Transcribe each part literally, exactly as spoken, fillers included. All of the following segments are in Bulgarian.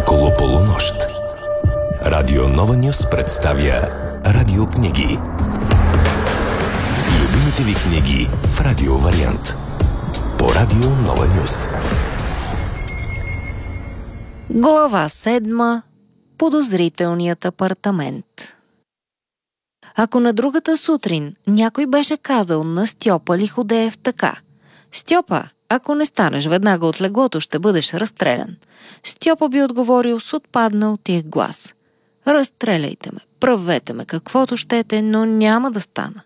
Около полунощ. Радио Нова Нюс представя радиокниги. Любимите ви книги в радио вариант. По Радио Нова Нюс. Глава седма. Подозрителният апартамент. Ако на другата сутрин някой беше казал на Стьопа Лиходеев така: „Стьопа, ако не станеш веднага от леглото, ще бъдеш разстрелян“, Стьопа би отговорил с отпаднал тих глас: „Разстреляйте ме, правете ме каквото щете, но няма да стана“.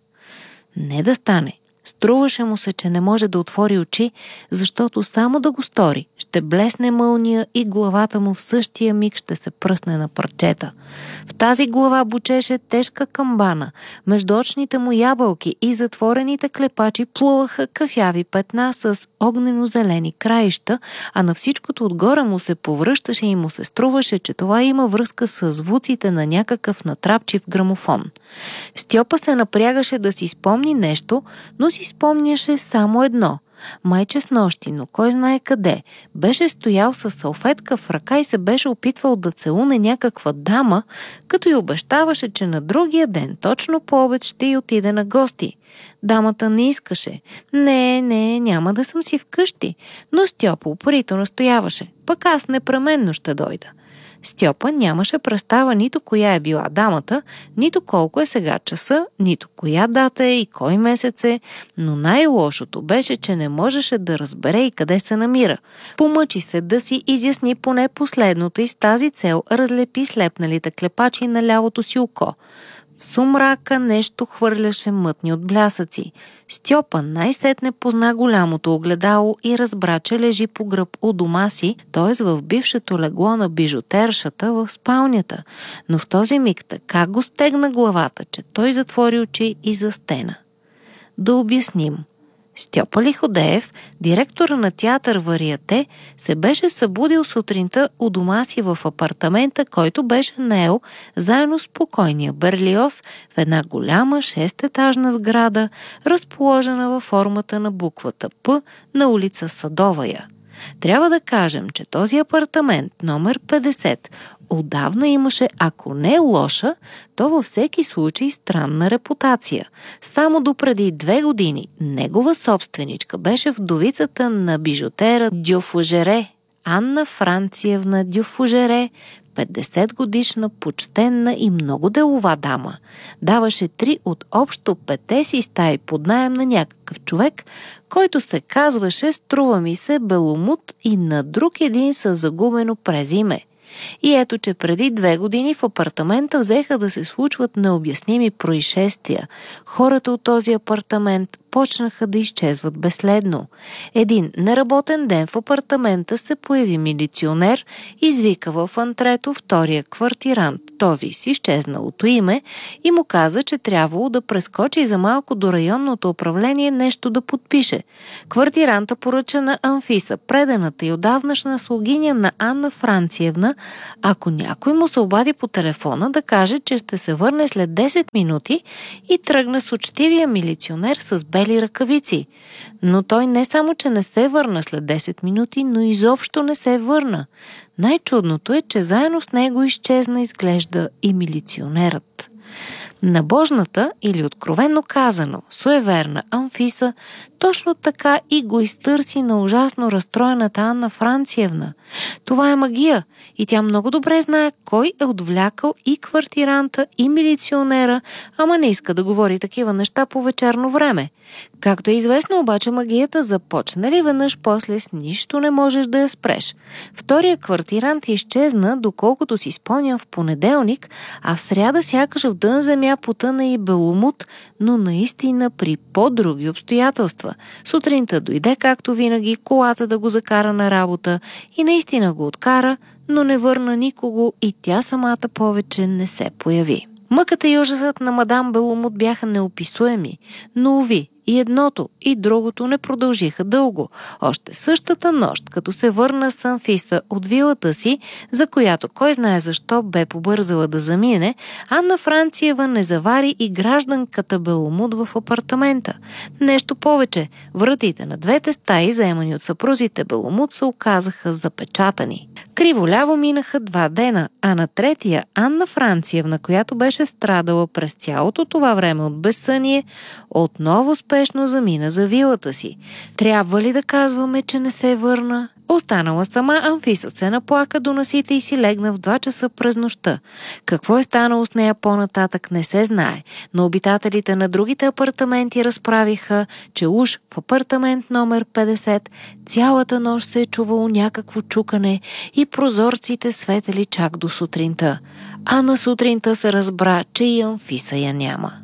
Не да стане. Струваше му се, че не може да отвори очи, защото само да го стори, ще блесне мълния и главата му в същия миг ще се пръсне на парчета. В тази глава бучеше тежка камбана, между очните му ябълки и затворените клепачи плуваха кафяви петна с огнено-зелени краища, а на всичкото отгоре му се повръщаше и му се струваше, че това има връзка с звуците на някакъв натрапчив грамофон. Стьопа се напрягаше да си спомни нещо, но си спомняше само едно. Майче с нощи, но кой знае къде, беше стоял със салфетка в ръка и се беше опитвал да целуне някаква дама, като й обещаваше, че на другия ден, точно по обед, ще й отиде на гости. Дамата не искаше. Не, не, няма да съм си вкъщи. Но Стьопа упорито настояваше. Пък аз непременно ще дойда. Стьопа нямаше представа нито коя е била дамата, нито колко е сега часа, нито коя дата е и кой месец е, но най-лошото беше, че не можеше да разбере и къде се намира. Помъчи се да си изясни поне последното и с тази цел разлепи слепналите клепачи на лявото си око. В сумрака нещо хвърляше мътни от блясъци. Стьопа най-сетне позна голямото огледало и разбра, че лежи по гръб у дома си, т.е. в бившето легло на бижутершата в спалнята. Но в този миг така го стегна главата, че той затвори очи и застена. Да обясним. Стьопа Лиходеев, директора на театър Вариете, се беше събудил сутринта у дома си в апартамента, който беше наел заедно с покойния Берлиоз в една голяма шестетажна сграда, разположена във формата на буквата П на улица Садовая. Трябва да кажем, че този апартамент номер петдесет отдавна имаше, ако не лоша, то във всеки случай странна репутация. Само допреди две години негова собственичка беше вдовицата на бижутера Дюфужере, Анна Франциевна Дюфужере, петдесет годишна, почтенна и много делова дама. Даваше три от общо пете си стаи под наем на някакъв човек, който се казваше, струва ми се, Беломут, и на друг един със загубено презиме. И ето, че преди две години в апартамента взеха да се случват необясними происшествия. Хората от този апартамент почнаха да изчезват безследно. Един неработен ден в апартамента се появи милиционер, извика в антрето втория квартирант, този с изчезналото име, и му каза, че трябвало да прескочи за малко до районното управление нещо да подпише. Квартиранта поръча на Анфиса, преданата и отдавнашна слугиня на Анна Франциевна, ако някой му се обади по телефона, да каже, че ще се върне след десет минути, и тръгна с учтивия милиционер с бели ръкавици. Но той не само, че не се върна след десет минути, но изобщо не се върна. Най-чудното е, че заедно с него изчезна, изглежда, и милиционерът. Набожната, или откровенно казано, суеверна Анфиса точно така и го изтърси на ужасно разстроената Анна Франциевна. Това е магия и тя много добре знае кой е отвлякал и квартиранта, и милиционера, ама не иска да говори такива неща по вечерно време. Както е известно обаче, магията започне ли веднъж, после с нищо не можеш да я спреш. Втория квартирант изчезна, доколкото си спомням, в понеделник, а в сряда сякаш в дън земя потъна и Беломут, но наистина при по-други обстоятелства. Сутринта дойде, както винаги, колата да го закара на работа и наистина го откара, но не върна никого и тя самата повече не се появи. Мъката и ужасът на мадам Беломут бяха неописуеми, но уви, И едното, и другото не продължиха дълго. Още същата нощ, като се върна с Анфиса от вилата си, за която кой знае защо бе побързала да замине, Анна Франциева не завари и гражданката Беломут в апартамента. Нещо повече, вратите на двете стаи, заемани от съпрузите Беломут, се оказаха запечатани. Криволяво минаха два дена, а на третия Анна Франциевна, която беше страдала през цялото това време от безсъние, отново спешно замина за вилата си. Трябва ли да казваме, че не се върна? Останала сама, Анфиса се наплака до носите и си легна в два часа през нощта. Какво е станало с нея по-нататък не се знае, но обитателите на другите апартаменти разправиха, че уж в апартамент номер петдесет цялата нощ се е чувало някакво чукане и прозорците светели чак до сутринта. А на сутринта се разбра, че и Анфиса я няма.